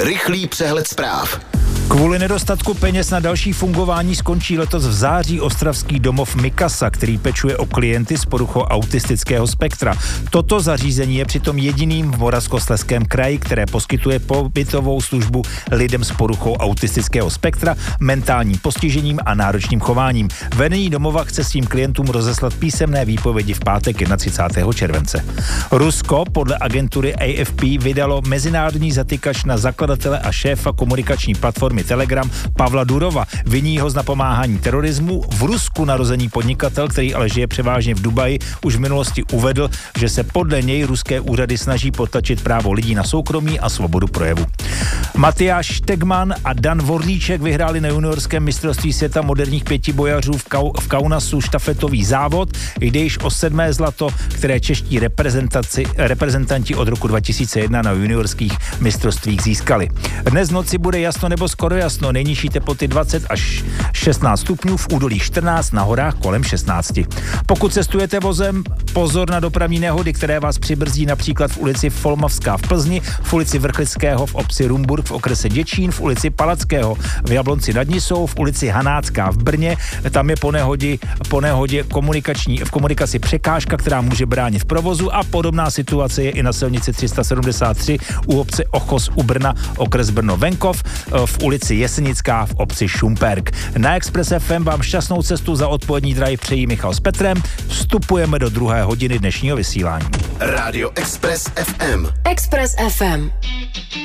Rychlý přehled zpráv. Kvůli nedostatku peněz na další fungování skončí letos v září ostravský domov Mikasa, který pečuje o klienty s poruchou autistického spektra. Toto zařízení je přitom jediným v Moravskoslezském kraji, které poskytuje pobytovou službu lidem s poruchou autistického spektra, mentálním postižením a náročným chováním. Vedení domova chce svým klientům rozeslat písemné výpovědi v pátek 31. července. Rusko podle agentury AFP vydalo mezinárodní zatykač na zakladatele a šéfa komunikační platformy Telegram Pavla Durova. Viní ho z napomáhání terorismu. V Rusku narozený podnikatel, který ale žije převážně v Dubaji, už v minulosti uvedl, že se podle něj ruské úřady snaží potlačit právo lidí na soukromí a svobodu projevu. Matyáš Štegman a Dan Vorlíček vyhráli na juniorském mistrovství světa moderních pětibojařů v Kaunasu štafetový závod. Jde již o 7. zlato, které čeští reprezentanti od roku 2001 na juniorských mistrovstvích získali. Dnes v noci bude jasno nebo skoro jasno, nejnižší teploty 20 až 16 stupňů, v údolí 14, na horách kolem 16. Pokud cestujete vozem, pozor na dopravní nehody, které vás přibrzdí například v ulici Folmavská v Plzni, v ulici Vrchlického v obci Rumburk v okrese Děčín, v ulici Palackého v Jablonci nad Nisou, v ulici Hanácká v Brně. Tam je po nehodě v komunikaci překážka, která může bránit v provozu, a podobná situace je i na silnici 373 u obce Ochos u Brna, okres Brno Venkov, v ulici Jesenická v obci Šumperk. Na Express FM vám šťastnou cestu za odpolední drive přejí Michal s Petrem. Vstupujeme do druhé hodiny dnešního vysílání. Rádio Express FM. Express FM.